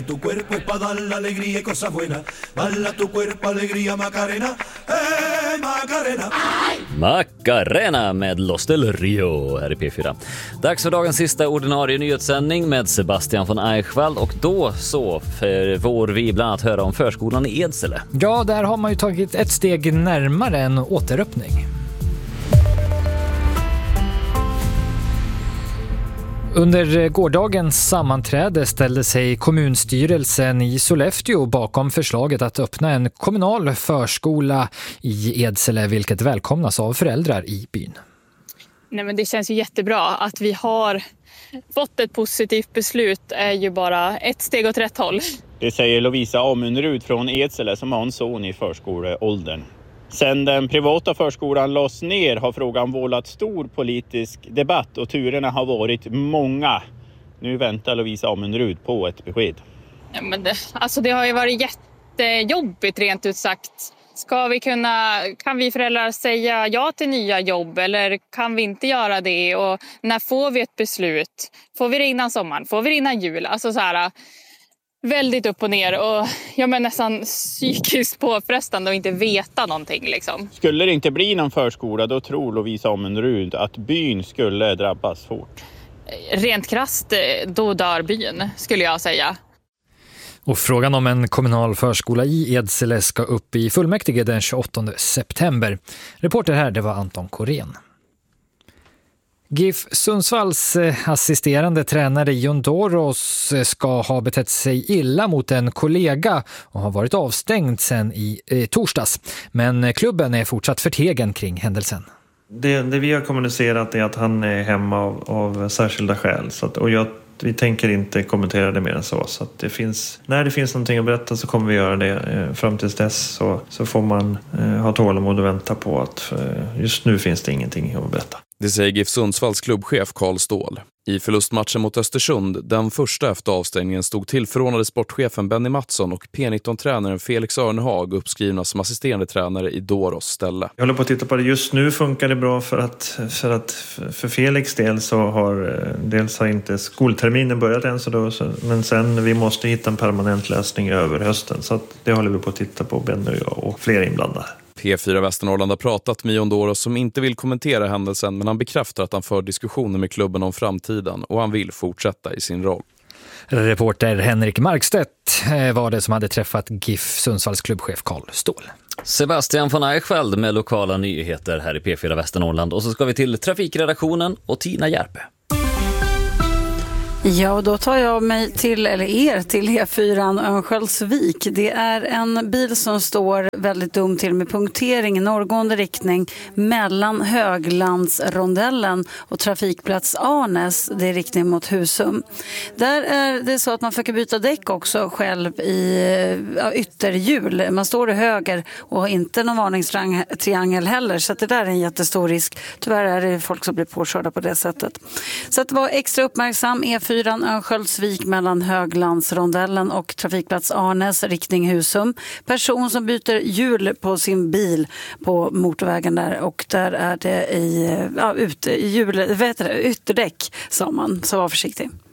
Tu cuerpo es para dar la alegría y cosas buenas. Bala tu cuerpo alegría Macarena. Macarena. Macarena med Los del Rio här i P4. Dags för dagens sista ordinarie nyhetssändning med Sebastian von Eichwald. Och då så får vi bland annat höra om förskolan i Edsele. Ja, där har man ju tagit ett steg närmare en återöppning. Under gårdagens sammanträde ställde sig kommunstyrelsen i Sollefteå bakom förslaget att öppna en kommunal förskola i Edsele, vilket välkomnas av föräldrar i byn. Nej, men det känns ju jättebra att vi har fått ett positivt beslut, är ju bara ett steg åt rätt håll. Det säger Lovisa Amunrud från Edsele som har en son i förskoleåldern. Sen den privata förskolan lades ner har frågan vållat stor politisk debatt och turerna har varit många. Nu väntar Lovisa Amunrud på ett besked. Ja, men det har ju varit jättejobbigt rent ut sagt. Kan vi föräldrar säga ja till nya jobb eller kan vi inte göra det? Och när får vi ett beslut? Får vi det innan sommaren? Får vi det innan jul? Alltså så här, väldigt upp och ner och nästan psykiskt påfrestande att inte veta någonting liksom. Skulle det inte bli någon förskola då tror Lovisa Amunrud att byn skulle drabbas hårt. Rent krasst, då dör byn skulle jag säga. Och frågan om en kommunal förskola i Edsele ska upp i fullmäktige den 28 september. Reporter här, det var Anton Korén. GIF Sundsvalls assisterande tränare Jon Doros ska ha betett sig illa mot en kollega och har varit avstängd sedan i torsdags. Men klubben är fortsatt förtegen kring händelsen. Det vi har kommunicerat är att han är hemma av särskilda skäl. Vi tänker inte kommentera det mer än så. Så att när det finns någonting att berätta så kommer vi göra det. Fram tills dess så får man ha tålamod och vänta på att just nu finns det ingenting att berätta. Det säger GIF Sundsvalls klubbchef Karl Ståhl. I förlustmatchen mot Östersund, den första efter avstängningen, stod tillförordnade sportchefen Benny Mattsson och P19-tränaren Felix Örnehag uppskrivna som assisterande tränare i Doros ställe. Jag håller på att titta på det. Just nu funkar det bra för Felix del så har inte skolterminen börjat än men sen vi måste hitta en permanent lösning över hösten. Så att det håller vi på att titta på, Benny och jag och fler inblandade. P4 Västernorrland har pratat med Jon Doros som inte vill kommentera händelsen, men han bekräftar att han för diskussioner med klubben om framtiden och han vill fortsätta i sin roll. Reporter Henrik Markstedt var det som hade träffat GIF Sundsvalls klubbchef Karl Ståhl. Sebastian von Eichwald med lokala nyheter här i P4 Västernorrland. Och så ska vi till trafikredaktionen och Tina Järpe. Ja, och då tar jag mig till E4 Örnsköldsvik. Det är en bil som står väldigt dumt till med punktering i norrgående riktning mellan Höglandsrondellen och trafikplats Arnäs, det är riktning mot Husum. Där är det så att man försöker byta däck också själv i ytterhjul. Man står i höger och inte någon varningstriangel heller, så att det där är en jättestor risk. Tyvärr är det folk som blir påkörda på det sättet. Så att var extra uppmärksam. E4 Örnsköldsvik mellan Höglandsrondellen och trafikplats Arnäs riktning Husum. Person som byter hjul på sin bil på motorvägen där, och där är det ytterdäck, sa man, så var försiktig.